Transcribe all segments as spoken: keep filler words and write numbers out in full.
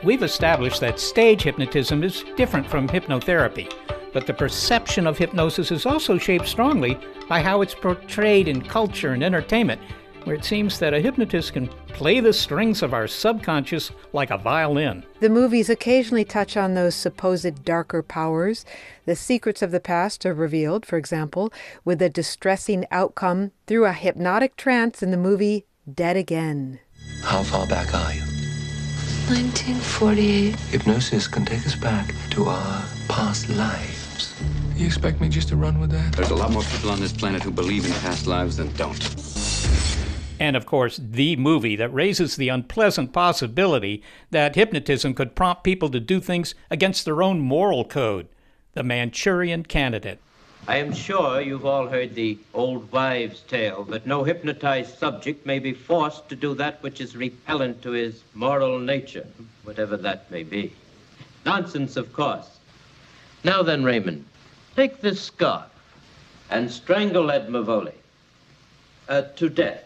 We've established that stage hypnotism is different from hypnotherapy, but the perception of hypnosis is also shaped strongly by how it's portrayed in culture and entertainment, where it seems that a hypnotist can play the strings of our subconscious like a violin. The movies occasionally touch on those supposed darker powers. The secrets of the past are revealed, for example, with a distressing outcome through a hypnotic trance in the movie Dead Again. How far back are you? nineteen forty-eight. Hypnosis can take us back to our past lives. You expect me just to run with that? There's a lot more people on this planet who believe in past lives than don't. And of course, the movie that raises the unpleasant possibility that hypnotism could prompt people to do things against their own moral code, The Manchurian Candidate. I am sure you've all heard the old wives' tale that no hypnotized subject may be forced to do that which is repellent to his moral nature, whatever that may be. Nonsense, of course. Now then, Raymond, take this scarf and strangle Ed Mavoli uh, to death.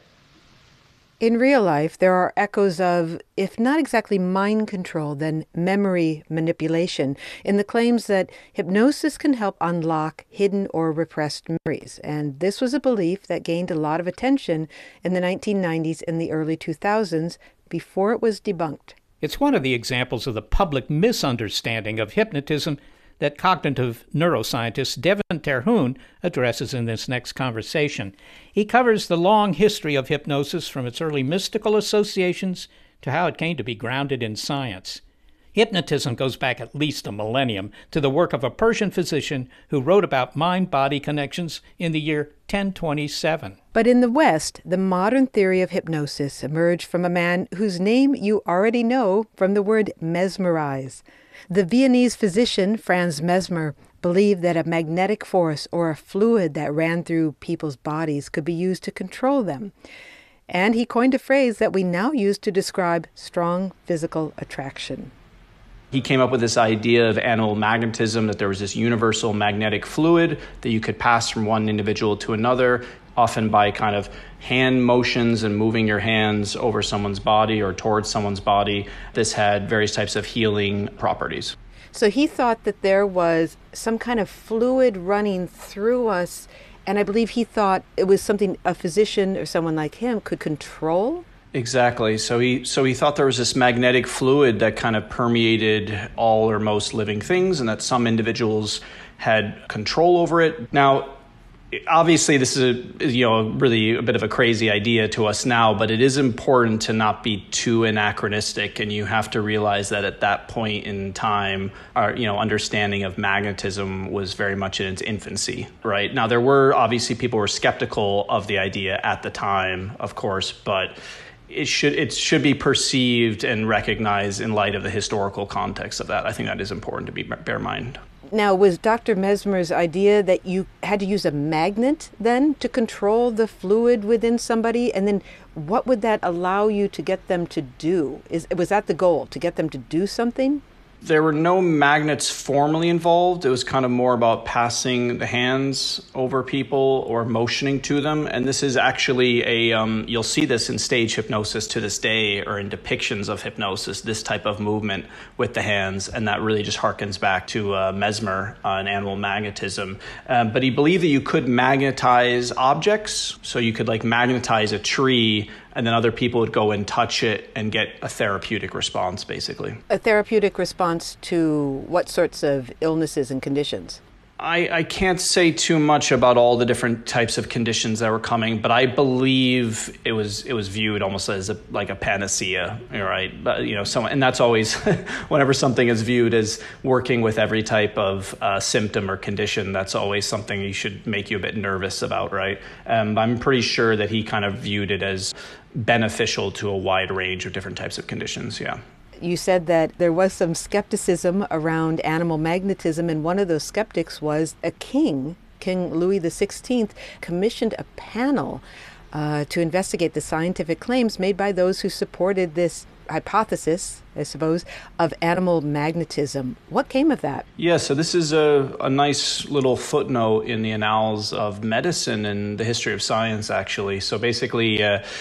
In real life, there are echoes of, if not exactly mind control, then memory manipulation, in the claims that hypnosis can help unlock hidden or repressed memories. And this was a belief that gained a lot of attention in the nineteen nineties and the early two thousands before it was debunked. It's one of the examples of the public misunderstanding of hypnotism that cognitive neuroscientist Devin Terhune addresses in this next conversation. He covers the long history of hypnosis from its early mystical associations to how it came to be grounded in science. Hypnotism goes back at least a millennium to the work of a Persian physician who wrote about mind-body connections in the year ten twenty-seven. But in the West, the modern theory of hypnosis emerged from a man whose name you already know from the word mesmerize. The Viennese physician, Franz Mesmer, believed that a magnetic force or a fluid that ran through people's bodies could be used to control them. And he coined a phrase that we now use to describe strong physical attraction. He came up with this idea of animal magnetism, that there was this universal magnetic fluid that you could pass from one individual to another, often by kind of hand motions and moving your hands over someone's body or towards someone's body. This had various types of healing properties. So he thought that there was some kind of fluid running through us, and I believe he thought it was something a physician or someone like him could control? Exactly. So he so he thought there was this magnetic fluid that kind of permeated all or most living things, and that some individuals had control over it. Now, obviously, this is a, you know really a bit of a crazy idea to us now, but it is important to not be too anachronistic, and you have to realize that at that point in time, our you know understanding of magnetism was very much in its infancy. Right now, there were obviously people who were skeptical of the idea at the time, of course, but it should it should be perceived and recognized in light of the historical context of that. I think that is important to be bear in mind. Now, was Doctor Mesmer's idea that you had to use a magnet then to control the fluid within somebody? And then what would that allow you to get them to do? Is was that the goal, to get them to do something? There were no magnets formally involved. It was kind of more about passing the hands over people or motioning to them. And this is actually a, um, you'll see this in stage hypnosis to this day, or in depictions of hypnosis, this type of movement with the hands. And that really just harkens back to uh, Mesmer uh, and animal magnetism. Um, but he believed that you could magnetize objects. So you could like magnetize a tree, and then other people would go and touch it and get a therapeutic response, basically. A therapeutic response to what sorts of illnesses and conditions? I, I can't say too much about all the different types of conditions that were coming, but I believe it was it was viewed almost as a, like a panacea, right? But you know, so, and that's always whenever something is viewed as working with every type of uh, symptom or condition, that's always something you should make you a bit nervous about, right? Um, I'm pretty sure that he kind of viewed it as beneficial to a wide range of different types of conditions. Yeah. You said that there was some skepticism around animal magnetism, and one of those skeptics was a king. King Louis the sixteenth commissioned a panel uh, to investigate the scientific claims made by those who supported this hypothesis, I suppose, of animal magnetism. What came of that? Yeah, so this is a, a nice little footnote in the annals of medicine and the history of science, actually. So basically, uh,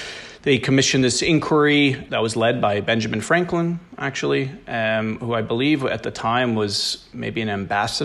They commissioned this inquiry that was led by Benjamin Franklin, actually, um, who I believe at the time was maybe an ambassador